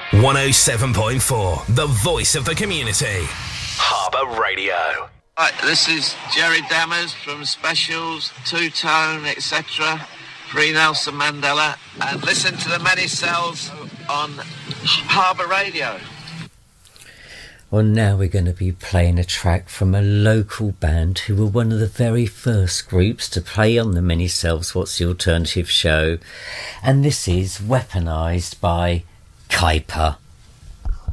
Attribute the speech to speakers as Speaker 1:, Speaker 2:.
Speaker 1: 107.4, the voice of the community. Harbour Radio.
Speaker 2: Right, this is Jerry Dammers from Specials, Two Tone, etc. Free Nelson Mandela. And listen to the Many Cells on Harbour Radio.
Speaker 3: Well, now we're going to be playing a track from a local band who were one of the very first groups to play on the Many Selves What's the Alternative show. And this is Weaponised by Kuiper.